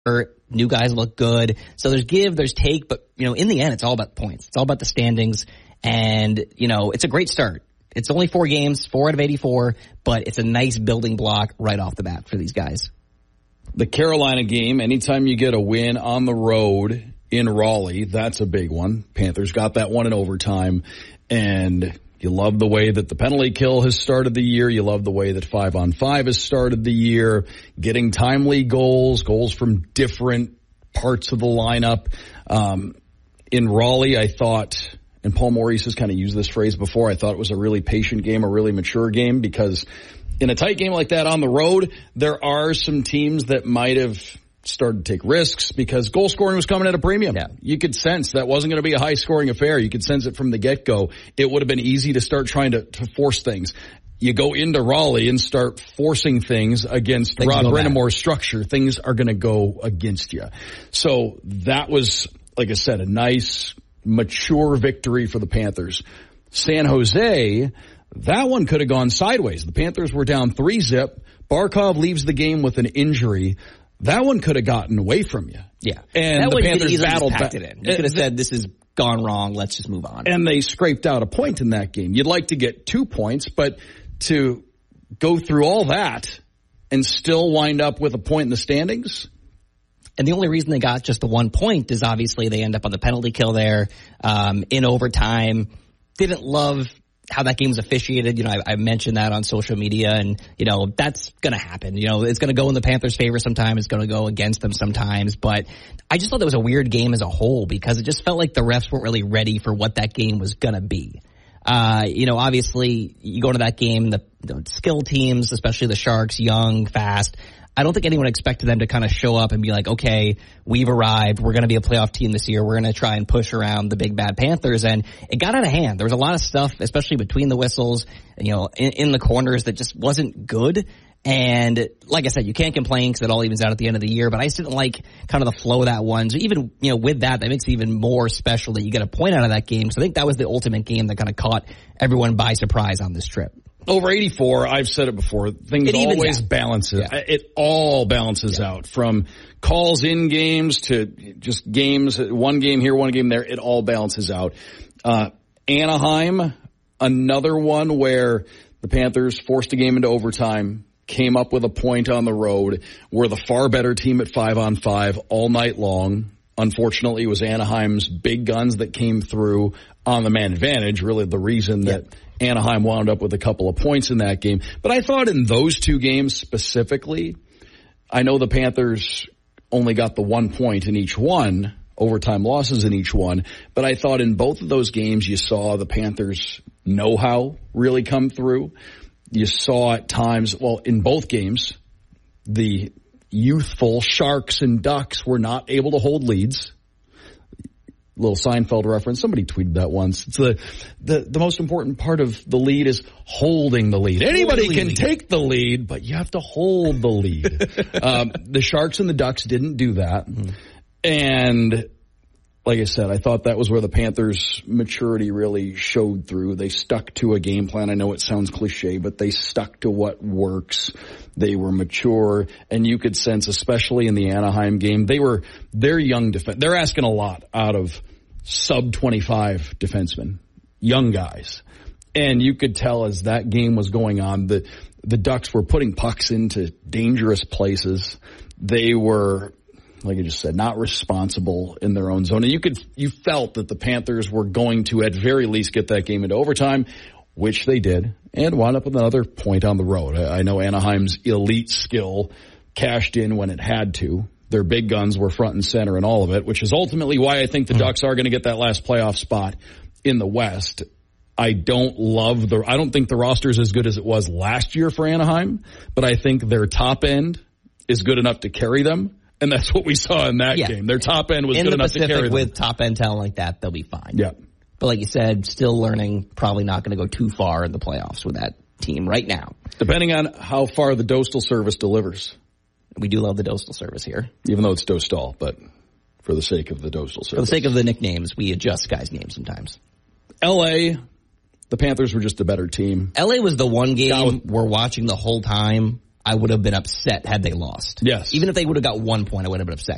New guys look good. So there's give, there's take, but, in the end, it's all about the points. It's all about the standings. And, it's a great start. It's only 4 games, 4 out of 84, but it's a nice building block right off the bat for these guys. The Carolina game, anytime you get a win on the road in Raleigh, that's a big one. Panthers got that one in overtime, and you love the way that the penalty kill has started the year. You love the way that 5-on-5 has started the year, getting timely goals from different parts of the lineup. In Raleigh, I thought, and Paul Maurice has kind of used this phrase before, I thought it was a really patient game, a really mature game, because in a tight game like that on the road, there are some teams that might have started to take risks because goal scoring was coming at a premium. Yeah. You could sense that wasn't going to be a high-scoring affair. You could sense it from the get-go. It would have been easy to start trying to force things. You go into Raleigh and start forcing things against Rod Brind'Amour's structure. Things are going to go against you. So that was, like I said, a nice, mature victory for the Panthers. San Jose, that one could have gone sideways. The Panthers were down 3-0. Barkov leaves the game with an injury. That one could have gotten away from you. Yeah. And the Panthers battled back. You could have said, this has gone wrong, let's just move on. And they scraped out a point in that game. You'd like to get 2 points, but to go through all that and still wind up with a point in the standings? And the only reason they got just the 1 point is obviously they end up on the penalty kill there in overtime. Didn't love how that game was officiated. I mentioned that on social media, and, that's going to happen. It's going to go in the Panthers' favor sometimes. It's going to go against them sometimes. But I just thought that was a weird game as a whole because it just felt like the refs weren't really ready for what that game was going to be. Obviously, you go to that game, the skill teams, especially the Sharks, young, fast. I don't think anyone expected them to kind of show up and be like, okay, we've arrived. We're going to be a playoff team this year. We're going to try and push around the big bad Panthers. And it got out of hand. There was a lot of stuff, especially between the whistles, in the corners that just wasn't good. And like I said, you can't complain because it all evens out at the end of the year. But I just didn't like kind of the flow of that one. So even, with that makes it even more special that you get a point out of that game. So I think that was the ultimate game that kind of caught everyone by surprise on this trip. Over 84, I've said it before, things always balance. Yeah. It all balances out from calls in games to just games, one game here, one game there. It all balances out. Anaheim, another one where the Panthers forced a game into overtime, came up with a point on the road, were the far better team at 5-on-5 all night long. Unfortunately, it was Anaheim's big guns that came through on the man advantage, really the reason that Anaheim wound up with a couple of points in that game. But I thought in those 2 games specifically, I know the Panthers only got the 1 point in each one, overtime losses in each one, but I thought in both of those games you saw the Panthers' know-how really come through. You saw at times, in both games, the youthful Sharks and Ducks were not able to hold leads. Little Seinfeld reference. Somebody tweeted that once. It's the most important part of the lead is holding the lead. Anybody can take the lead, but you have to hold the lead. The Sharks and the Ducks didn't do that. Mm-hmm. And like I said, I thought that was where the Panthers' maturity really showed through. They stuck to a game plan. I know it sounds cliche, but they stuck to what works. They were mature, and you could sense, especially in the Anaheim game, they're young defense. They're asking a lot out of sub-25 defensemen, young guys. And you could tell as that game was going on, the Ducks were putting pucks into dangerous places. They were, like I just said, not responsible in their own zone. And you felt that the Panthers were going to at very least get that game into overtime, which they did, and wound up with another point on the road. I know Anaheim's elite skill cashed in when it had to. Their big guns were front and center in all of it, which is ultimately why I think the Ducks are going to get that last playoff spot in the West. I don't think the roster is as good as it was last year for Anaheim, but I think their top end is good enough to carry them. And that's what we saw in that game. Their top end was good enough to carry them. In the Pacific with top end talent like that, they'll be fine. Yeah. But like you said, still learning, probably not going to go too far in the playoffs with that team right now. Depending on how far the Dostal service delivers. We do love the Dostal service here. Even though it's Dostal, but for the sake of the Dostal service. For the sake of the nicknames, we adjust guys' names sometimes. L.A., the Panthers were just a better team. L.A. was the one game we're watching the whole time. I would have been upset had they lost. Yes. Even if they would have got 1 point, I would have been upset.